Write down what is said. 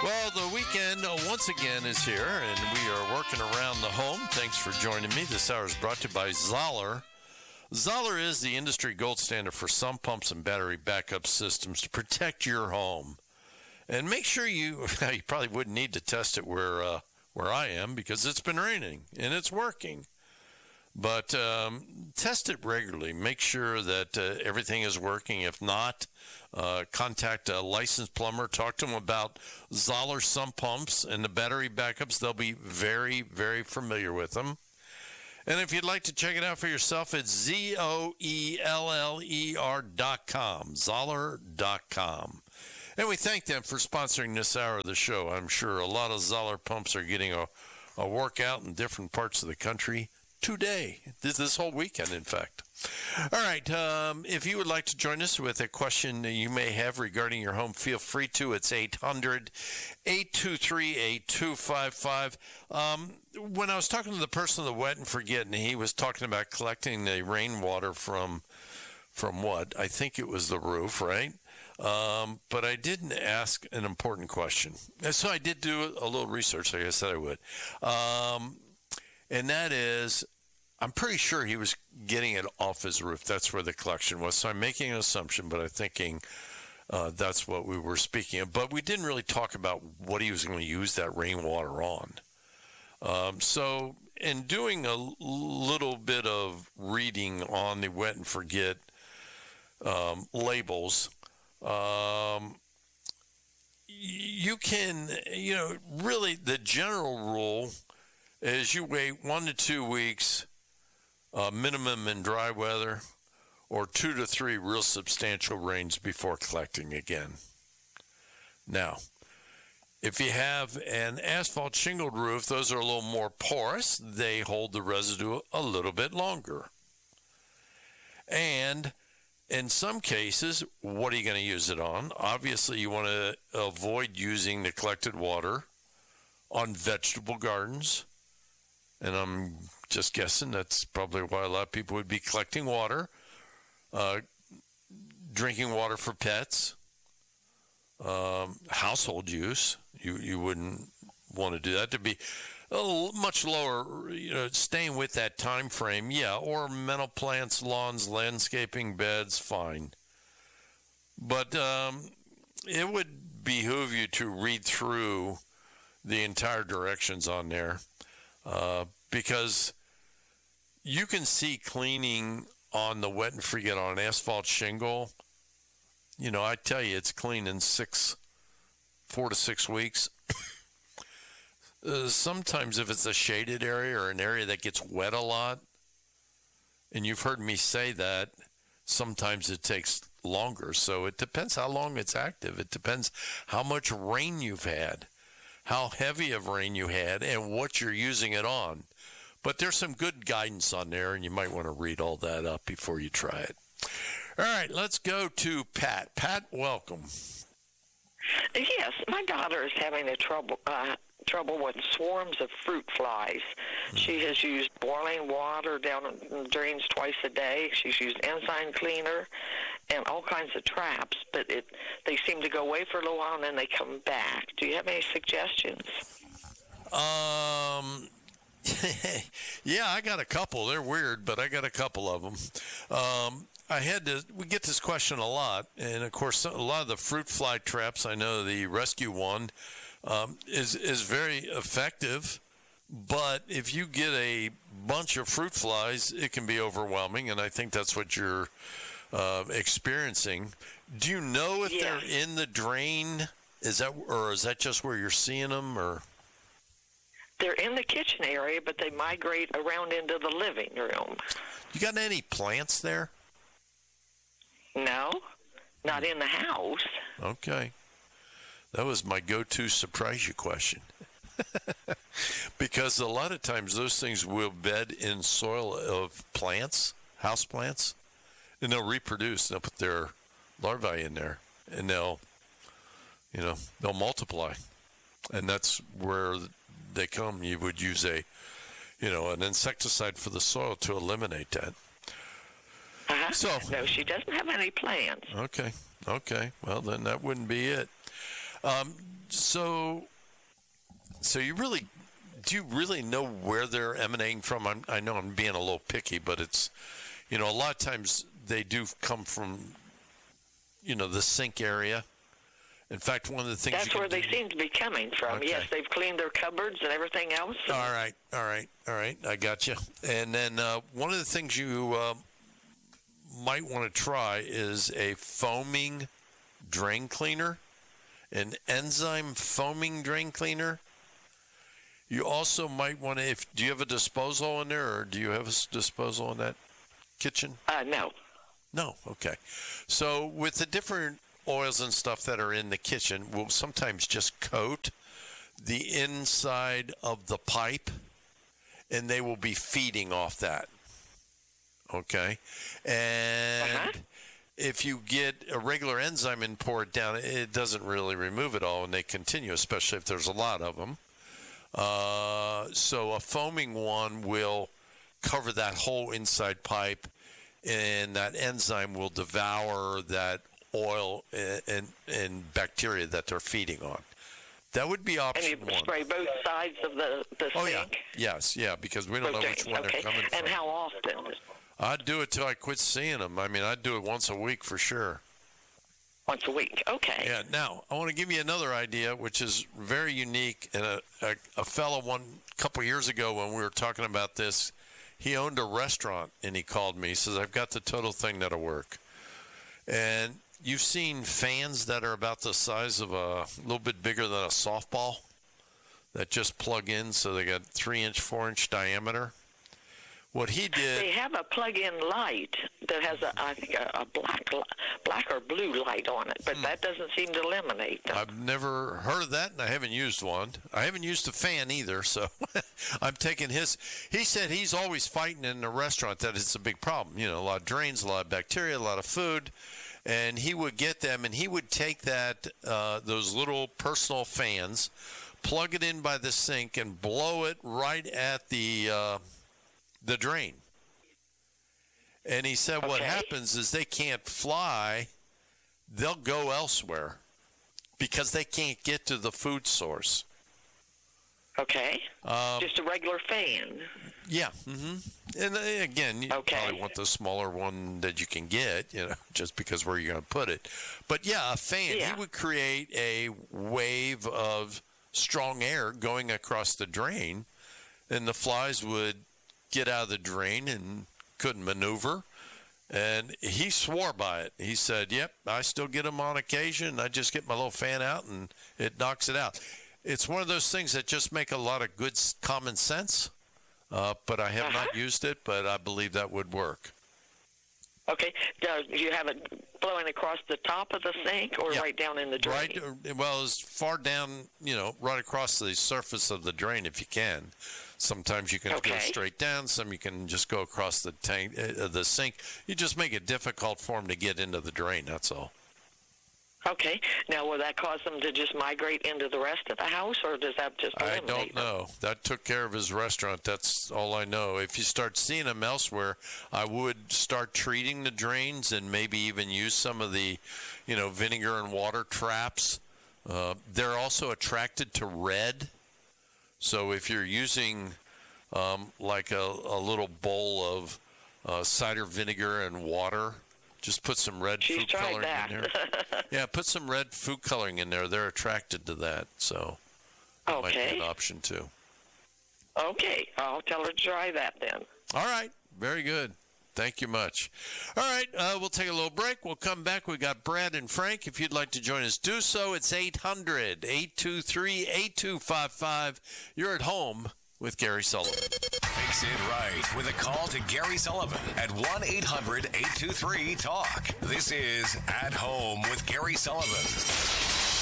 Well, the weekend once again is here, and we are working around the home. Thanks for joining me. This hour is brought to you by Zoller. Zoller is the industry gold standard for sump pumps and battery backup systems to protect your home. And make sure you probably wouldn't need to test it where I am because it's been raining and it's working. But test it regularly. Make sure that everything is working. If not, contact a licensed plumber. Talk to them about Zoller sump pumps and the battery backups. They'll be very, very familiar with them. And if you'd like to check it out for yourself, it's ZOELLER.com, Zoller.com. And we thank them for sponsoring this hour of the show. I'm sure a lot of Zoller pumps are getting a workout in different parts of the country today, this whole weekend, in fact. All right, if you would like to join us with a question that you may have regarding your home, feel free to. It's 800-823-8255. When I was talking to the person of the Wet and Forget, and he was talking about collecting the rainwater from what? I think it was the roof, right? But I didn't ask an important question. And so I did do a little research, like I said I would. And that is, I'm pretty sure he was getting it off his roof. That's where the collection was. So I'm making an assumption, but I'm thinking that's what we were speaking of. But we didn't really talk about what he was going to use that rainwater on. So in doing a little bit of reading on the Wet and Forget labels, you can, really the general rule is you wait 1 to 2 weeks minimum in dry weather, or 2 to 3 real substantial rains before collecting again. Now, if you have an asphalt shingled roof, those are a little more porous. They hold the residue a little bit longer. And in some cases, what are you going to use it on? Obviously, you want to avoid using the collected water on vegetable gardens. And I'm just guessing that's probably why a lot of people would be collecting water, drinking water for pets, household use. You wouldn't want to do that. To be much lower, staying with that time frame, yeah, ornamental plants, lawns, landscaping, beds, fine. But it would behoove you to read through the entire directions on there. Because you can see cleaning on the Wet and Forget on an asphalt shingle. I tell you, it's clean in 4 to 6 weeks. Sometimes if it's a shaded area or an area that gets wet a lot, and you've heard me say that, sometimes it takes longer. So it depends how long it's active. It depends how much rain you've had, how heavy of rain you had, and what you're using it on. But there's some good guidance on there, and you might want to read all that up before you try it. All right, let's go to Pat. Pat, welcome. Yes, my daughter is having trouble with swarms of fruit flies. She has used boiling water down in the drains twice a day. She's used enzyme cleaner and all kinds of traps, but they seem to go away for a little while and then they come back. Do you have any suggestions? Yeah, I got a couple. They're weird, but I got a couple of them. We get this question a lot, and of course, a lot of the fruit fly traps, I know the Rescue One is very effective, but if you get a bunch of fruit flies, it can be overwhelming, and I think that's what you're experiencing. Do you know if they're in the drain? Is that just where you're seeing them, or? They're in the kitchen area, but they migrate around into the living room. You got any plants there? No, not in the house. Okay. That was my go-to surprise you question. Because a lot of times those things will bed in soil of plants, house plants, and they'll reproduce. They'll put their larvae in there, and they'll multiply. And that's where they come. You would use an insecticide for the soil to eliminate that. So no, she doesn't have any plants. Okay. Well, then that wouldn't be it. So you really, do you really know where they're emanating from? I know I'm being a little picky, but it's, a lot of times they do come from, the sink area. In fact, one of the things that's where they seem to be coming from. Okay. Yes, they've cleaned their cupboards and everything else. All right. I got you. And then one of the things you might want to try is a foaming drain cleaner, an enzyme foaming drain cleaner. You also might want to, do you have a disposal in there, or do you have a disposal in that kitchen? No. No, okay. So with the different oils and stuff that are in the kitchen, we'll sometimes just coat the inside of the pipe, and they will be feeding off that. Okay? And if you get a regular enzyme and pour it down, it doesn't really remove it all, and they continue, especially if there's a lot of them. So a foaming one will cover that whole inside pipe, and that enzyme will devour that oil and bacteria that they're feeding on. That would be option one. And you spray both sides of the sink? Oh, yeah. Yes, yeah, because we don't know which one they're coming from. And how often? I'd do it till I quit seeing them. I mean, I'd do it once a week for sure. Once a week, okay. Yeah, now, I want to give you another idea, which is very unique. And a fellow a couple years ago when we were talking about this, he owned a restaurant, and he called me. He says, I've got the total thing that'll work. And you've seen fans that are about the size of a little bit bigger than a softball that just plug in, so they got 3-inch, 4-inch diameter. What he did... They have a plug-in light that has, I think, a black or blue light on it, but that doesn't seem to eliminate them. I've never heard of that, and I haven't used one. I haven't used a fan either, so I'm taking his... He said he's always fighting in the restaurant that it's a big problem. A lot of drains, a lot of bacteria, a lot of food. And he would get them, and he would take that those little personal fans, plug it in by the sink, and blow it right at the drain. And he said what happens is they can't fly. They'll go elsewhere because they can't get to the food source. Okay. Just a regular fan. Yeah. Mm-hmm. And again, you probably want the smaller one that you can get, just because where you're going to put it. But yeah, a fan, he would create a wave of strong air going across the drain, and the flies would get out of the drain and couldn't maneuver. And he swore by it. He said, yep, I still get them on occasion. I just get my little fan out, and it knocks it out. It's one of those things that just make a lot of good common sense, but I have not used it, but I believe that would work. Okay. Do you have it blowing across the top of the sink or right down in the drain? Right. Well, as far down, right across the surface of the drain if you can. Sometimes you can go straight down. Some you can just go across the tank, the sink. You just make it difficult for them to get into the drain. That's all. Okay. Now, will that cause them to just migrate into the rest of the house, or does that just eliminate them? I don't know. That took care of his restaurant. That's all I know. If you start seeing them elsewhere, I would start treating the drains and maybe even use some of the, vinegar and water traps. They're also attracted to red. So if you're using like a little bowl of cider vinegar and water, just put some red food coloring in there. Yeah, put some red food coloring in there. They're attracted to that, so that might be an option too. Okay, I'll tell her to try that then. All right, very good. Thank you much. All right, we'll take a little break. We'll come back. We got Brad and Frank. If you'd like to join us, do so. It's 800-823-8255. You're at home with Gary Sullivan. Fix it right with a call to Gary Sullivan at 1-800-823-TALK. This is At Home with Gary Sullivan.